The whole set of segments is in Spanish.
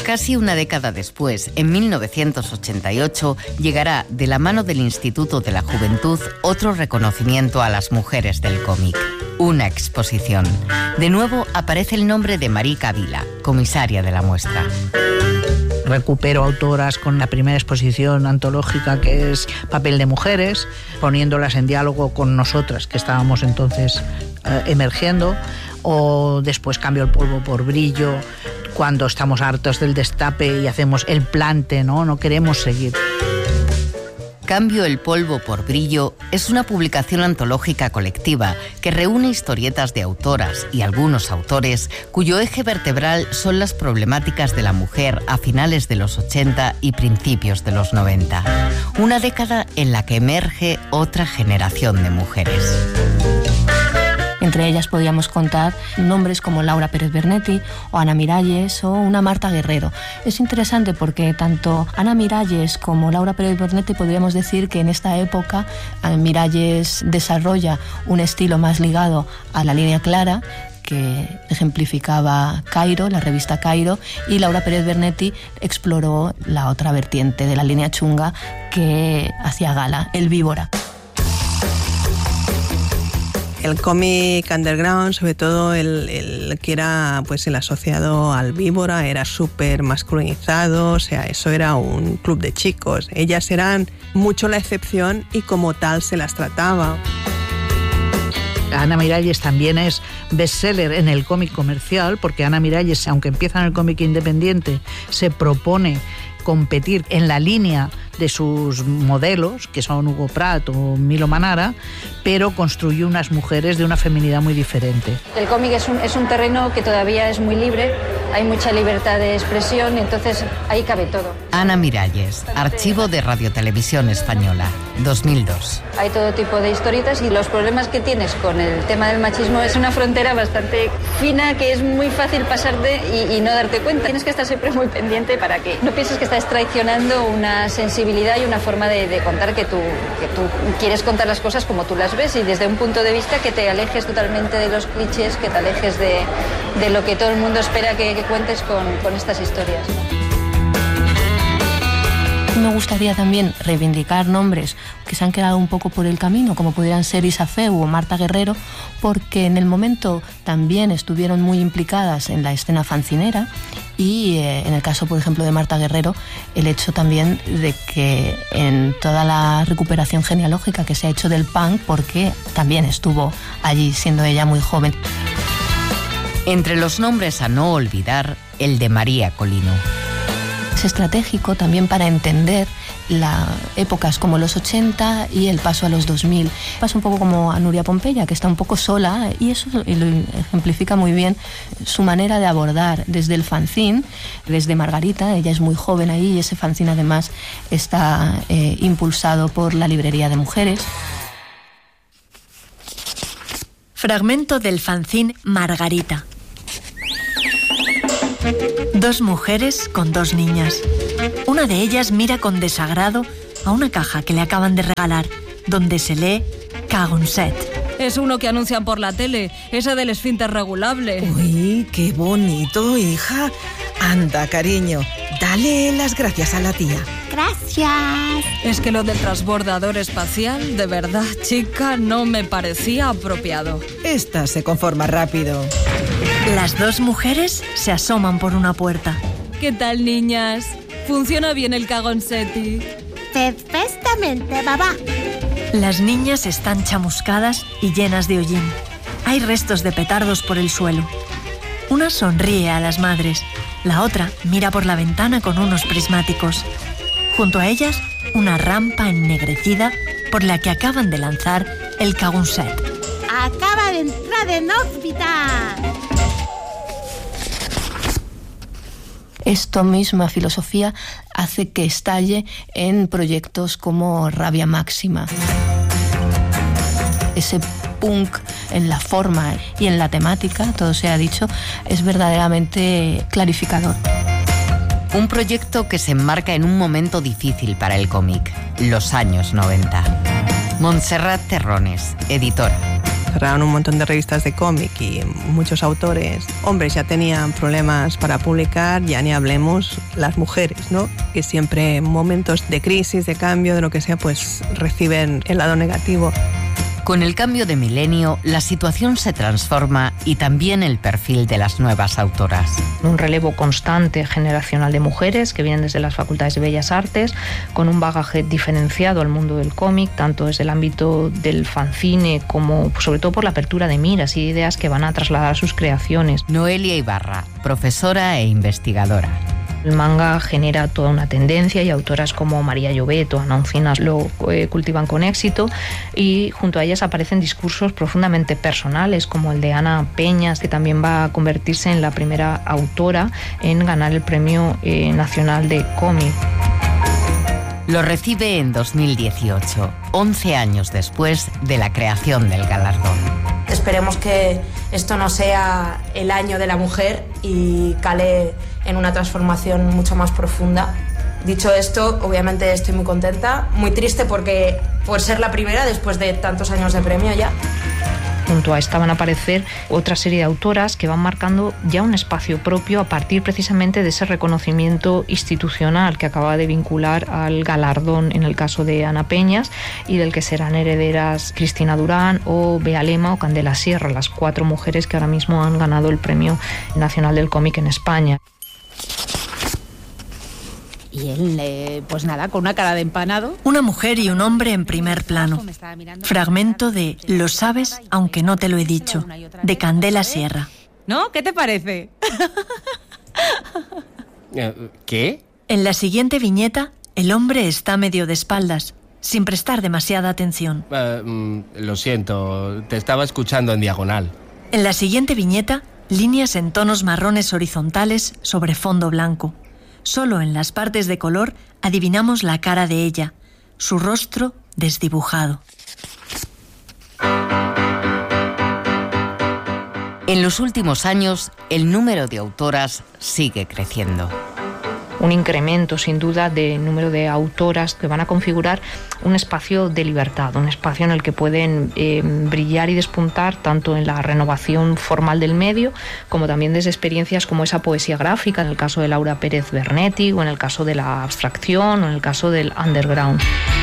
Casi una década después, en 1988, llegará de la mano del Instituto de la Juventud otro reconocimiento a las mujeres del cómic. Una exposición. De nuevo aparece el nombre de Marica Vila, comisaria de la muestra. Recupero autoras con la primera exposición antológica, que es Papel de Mujeres, poniéndolas en diálogo con nosotras, que estábamos entonces emergiendo, o después Cambio el polvo por brillo, cuando estamos hartos del destape y hacemos el plante, no queremos seguir. Cambio el polvo por brillo es una publicación antológica colectiva que reúne historietas de autoras y algunos autores cuyo eje vertebral son las problemáticas de la mujer a finales de los 80 y principios de los 90. Una década en la que emerge otra generación de mujeres. Entre ellas podíamos contar nombres como Laura Pérez Bernetti o Ana Miralles o una Marta Guerrero. Es interesante porque tanto Ana Miralles como Laura Pérez Bernetti podríamos decir que en esta época Ana Miralles desarrolla un estilo más ligado a la línea clara, que ejemplificaba Cairo, la revista Cairo, y Laura Pérez Bernetti exploró la otra vertiente de la línea chunga que hacía gala, el víbora. El cómic underground, sobre todo el que era pues el asociado al víbora, era súper masculinizado, o sea, eso era un club de chicos. Ellas eran mucho la excepción y como tal se las trataba. Ana Miralles también es bestseller en el cómic comercial, porque Ana Miralles, aunque empieza en el cómic independiente, se propone competir en la línea de sus modelos, que son Hugo Pratt o Milo Manara, pero construyó unas mujeres de una feminidad muy diferente. El cómic es un terreno que todavía es muy libre, hay mucha libertad de expresión, entonces ahí cabe todo. Ana Miralles, Archivo de Radiotelevisión Española, 2002. Hay todo tipo de historietas y los problemas que tienes con el tema del machismo es una frontera bastante fina que es muy fácil pasarte y no darte cuenta. Tienes que estar siempre muy pendiente para que no pienses que estás traicionando una sensibilidad y una forma de contar que tú quieres contar las cosas como tú las ves y desde un punto de vista que te alejes totalmente de los clichés, que te alejes de lo que todo el mundo espera que cuentes con estas historias. Me gustaría también reivindicar nombres que se han quedado un poco por el camino, como pudieran ser Isa Feu o Marta Guerrero, porque en el momento también estuvieron muy implicadas en la escena fancinera y en el caso, por ejemplo, de Marta Guerrero, el hecho también de que en toda la recuperación genealógica que se ha hecho del punk, porque también estuvo allí siendo ella muy joven. Entre los nombres a no olvidar, el de María Colino. Es estratégico también para entender épocas como los 80 y el paso a los 2000. Pasa un poco como a Nuria Pompeya, que está un poco sola, y eso lo ejemplifica muy bien su manera de abordar desde el fanzine, desde Margarita. Ella es muy joven ahí y ese fanzine además está impulsado por la Librería de Mujeres. Fragmento del fanzine Margarita. Dos mujeres con dos niñas. Una de ellas mira con desagrado a una caja que le acaban de regalar, donde se lee Cagonset. Es uno que anuncian por la tele, ese del esfínter regulable. Uy, qué bonito, hija. Anda, cariño, dale las gracias a la tía. Gracias. Es que lo del transbordador espacial, de verdad, chica, no me parecía apropiado. Esta se conforma rápido. Las dos mujeres se asoman por una puerta. ¿Qué tal, niñas? ¿Funciona bien el Cagonsetti? Perfectamente, papá. Las niñas están chamuscadas y llenas de hollín. Hay restos de petardos por el suelo. Una sonríe a las madres, la otra mira por la ventana con unos prismáticos. Junto a ellas, una rampa ennegrecida por la que acaban de lanzar el Cagonset. Acaba de entrar en órbita. Esta misma filosofía hace que estalle en proyectos como Rabia Máxima. Ese punk en la forma y en la temática, todo se ha dicho, es verdaderamente clarificador. Un proyecto que se enmarca en un momento difícil para el cómic, los años 90. Montserrat Terrones, editora. cerraron un montón de revistas de cómic y muchos autores, hombres, ya tenían problemas para publicar, ya ni hablemos las mujeres, ¿no? Que siempre en momentos de crisis, de cambio, de lo que sea, pues reciben el lado negativo. Con el cambio de milenio, la situación se transforma y también el perfil de las nuevas autoras. Un relevo constante generacional de mujeres que vienen desde las facultades de Bellas Artes, con un bagaje diferenciado al mundo del cómic, tanto desde el ámbito del fanzine como sobre todo por la apertura de miras y ideas que van a trasladar sus creaciones. Noelia Ibarra, profesora e investigadora. El manga genera toda una tendencia y autoras como María Llobet o Ana Uncinas lo cultivan con éxito, y junto a ellas aparecen discursos profundamente personales como el de Ana Peñas, que también va a convertirse en la primera autora en ganar el Premio Nacional de Cómic. Lo recibe en 2018, 11 años después de la creación del galardón. Esperemos que esto no sea el año de la mujer y cale en una transformación mucho más profunda. Dicho esto, obviamente estoy muy contenta, muy triste por ser la primera después de tantos años de premio ya. Junto a esta van a aparecer otra serie de autoras que van marcando ya un espacio propio a partir precisamente de ese reconocimiento institucional que acaba de vincular al galardón en el caso de Ana Peñas, y del que serán herederas Cristina Durán o Bea Lema o Candela Sierra, las 4 mujeres que ahora mismo han ganado el Premio Nacional del Cómic en España. Y él, pues nada, con una cara de empanado. Una mujer y un hombre en primer plano. Fragmento de Lo sabes, aunque no te lo he dicho, de Candela Sierra. ¿No? ¿Qué te parece? ¿Qué? En la siguiente viñeta, el hombre está medio de espaldas, sin prestar demasiada atención. Lo siento, te estaba escuchando en diagonal. En la siguiente viñeta, líneas en tonos marrones horizontales sobre fondo blanco. Solo en las partes de color adivinamos la cara de ella, su rostro desdibujado. En los últimos años, el número de autoras sigue creciendo. Un incremento, sin duda, de número de autoras que van a configurar un espacio de libertad, un espacio en el que pueden brillar y despuntar tanto en la renovación formal del medio como también desde experiencias como esa poesía gráfica, en el caso de Laura Pérez Bernetti, o en el caso de la abstracción, o en el caso del underground.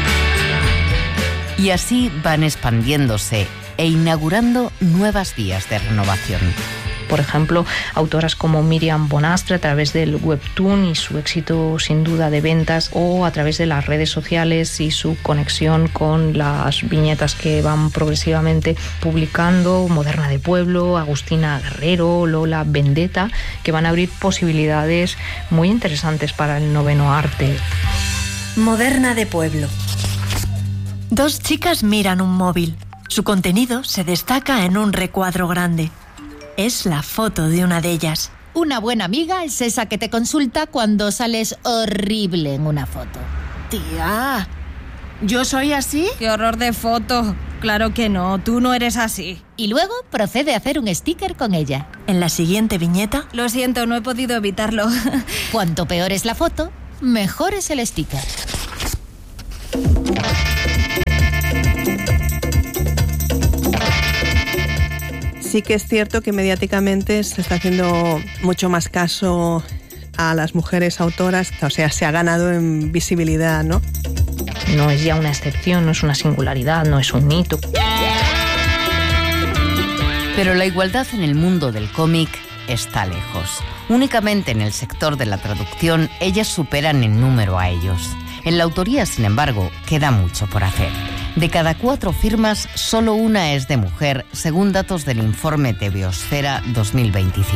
Y así van expandiéndose e inaugurando nuevas vías de renovación. Por ejemplo, autoras como Miriam Bonastre a través del webtoon y su éxito sin duda de ventas, o a través de las redes sociales y su conexión con las viñetas que van progresivamente publicando, Moderna de Pueblo, Agustina Guerrero, Lola Vendetta, que van a abrir posibilidades muy interesantes para el noveno arte. Moderna de Pueblo. 2 chicas miran un móvil. Su contenido se destaca en un recuadro grande. Es la foto de una de ellas. Una buena amiga es esa que te consulta cuando sales horrible en una foto. Tía, ¿yo soy así? ¡Qué horror de foto! Claro que no, tú no eres así. Y luego procede a hacer un sticker con ella. En la siguiente viñeta... Lo siento, no he podido evitarlo. Cuanto peor es la foto, mejor es el sticker. Sí que es cierto que mediáticamente se está haciendo mucho más caso a las mujeres autoras, o sea, se ha ganado en visibilidad, ¿no? No es ya una excepción, no es una singularidad, no es un hito. Pero la igualdad en el mundo del cómic está lejos. Únicamente en el sector de la traducción ellas superan en número a ellos. En la autoría, sin embargo, queda mucho por hacer. De cada 4 firmas, solo una es de mujer, según datos del informe de Biosfera 2025.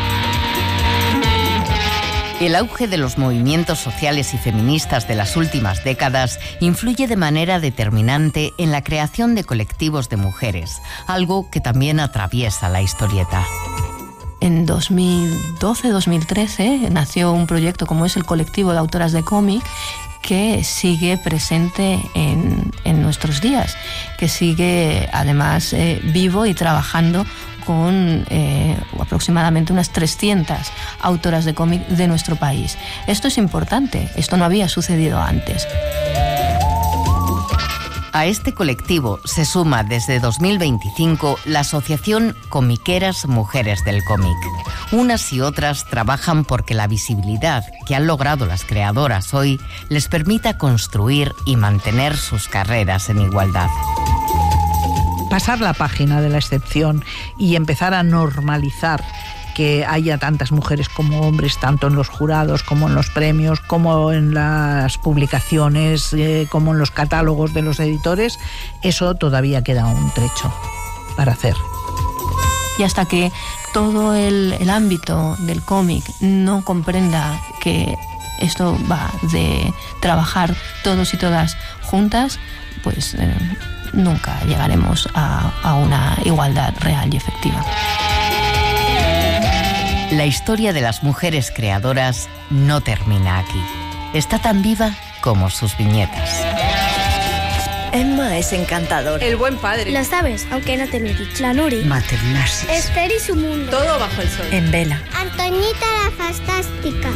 El auge de los movimientos sociales y feministas de las últimas décadas influye de manera determinante en la creación de colectivos de mujeres, algo que también atraviesa la historieta. En 2012-2013 nació un proyecto como es el Colectivo de Autoras de Cómic, que sigue presente en nuestros días, que sigue además vivo y trabajando con aproximadamente unas 300 autoras de cómic de nuestro país. Esto es importante, esto no había sucedido antes. A este colectivo se suma desde 2025 la Asociación Comiqueras Mujeres del Cómic. Unas y otras trabajan porque la visibilidad que han logrado las creadoras hoy les permita construir y mantener sus carreras en igualdad. Pasar la página de la excepción y empezar a normalizar que haya tantas mujeres como hombres, tanto en los jurados como en los premios, como en las publicaciones, como en los catálogos de los editores, eso todavía queda un trecho para hacer. Y hasta que todo el ámbito del cómic no comprenda que esto va de trabajar todos y todas juntas, pues nunca llegaremos a una igualdad real y efectiva. La historia de las mujeres creadoras no termina aquí. Está tan viva como sus viñetas. Emma es encantadora. El buen padre. Lo sabes, aunque no te lo he dicho. La Nuri. Maternarsis. Esther y su mundo. Todo bajo el sol. En vela. Antoñita la fantástica.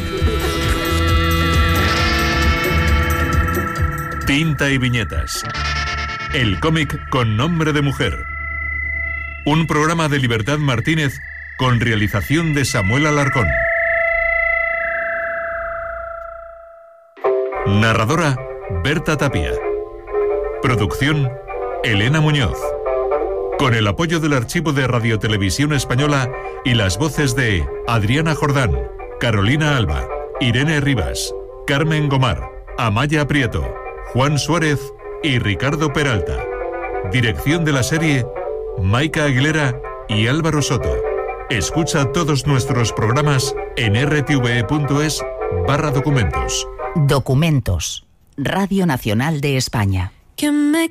Tinta y viñetas. El cómic con nombre de mujer. Un programa de Libertad Martínez con realización de Samuel Alarcón. Narradora, Berta Tapia. Producción, Elena Muñoz. Con el apoyo del Archivo de Radiotelevisión Española y las voces de Adriana Jordán, Carolina Alba, Irene Rivas, Carmen Gomar, Amaya Prieto, Juan Suárez y Ricardo Peralta. Dirección de la serie, Maika Aguilera y Álvaro Soto. Escucha todos nuestros programas en rtve.es/documentos. Documentos. Radio Nacional de España. Que me